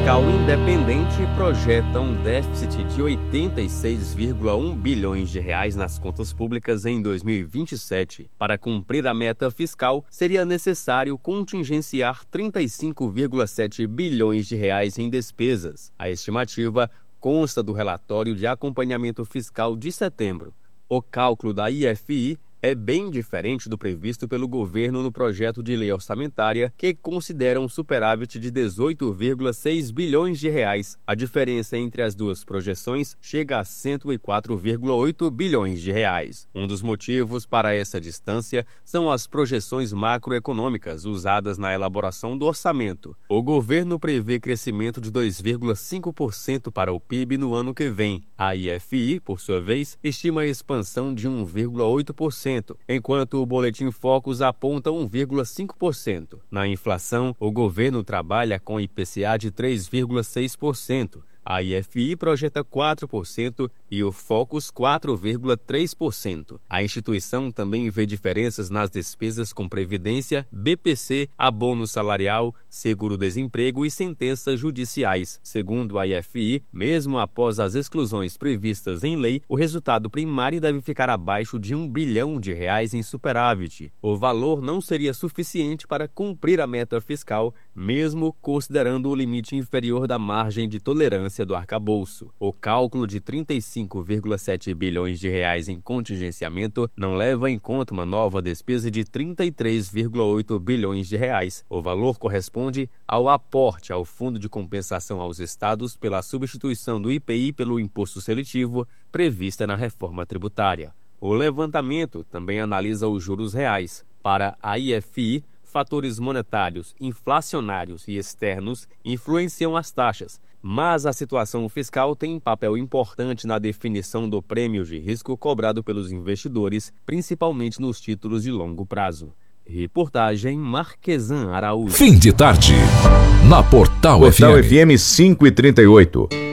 fiscal independente projeta um déficit de 86,1 bilhões de reais nas contas públicas em 2027. Para cumprir a meta fiscal, seria necessário contingenciar 35,7 bilhões de reais em despesas. A estimativa consta do relatório de acompanhamento fiscal de setembro. O cálculo da IFI é bem diferente do previsto pelo governo no projeto de lei orçamentária, que considera um superávit de 18,6 bilhões de reais. A diferença entre as duas projeções chega a 104,8 bilhões de reais. Um dos motivos para essa distância são as projeções macroeconômicas usadas na elaboração do orçamento. O governo prevê crescimento de 2,5% para o PIB no ano que vem. A IFI, por sua vez, estima a expansão de 1,8%. Enquanto o Boletim Focus aponta 1,5%. Na inflação, o governo trabalha com IPCA de 3,6%. A IFI projeta 4% e o Focus 4,3%. A instituição também vê diferenças nas despesas com previdência, BPC, abono salarial, seguro-desemprego e sentenças judiciais. Segundo a IFI, mesmo após as exclusões previstas em lei, o resultado primário deve ficar abaixo de R$1 bilhão em superávit. O valor não seria suficiente para cumprir a meta fiscal, mesmo considerando o limite inferior da margem de tolerância do arcabouço. O cálculo de 35,7 bilhões de reais em contingenciamento não leva em conta uma nova despesa de 33,8 bilhões de reais. O valor corresponde ao aporte ao Fundo de Compensação aos Estados pela substituição do IPI pelo imposto seletivo prevista na reforma tributária. O levantamento também analisa os juros reais. Para a IFI, fatores monetários, inflacionários e externos influenciam as taxas, mas a situação fiscal tem papel importante na definição do prêmio de risco cobrado pelos investidores, principalmente nos títulos de longo prazo. Reportagem Marquesan Araújo. Fim de tarde, na Portal FM. Portal FM 5:38.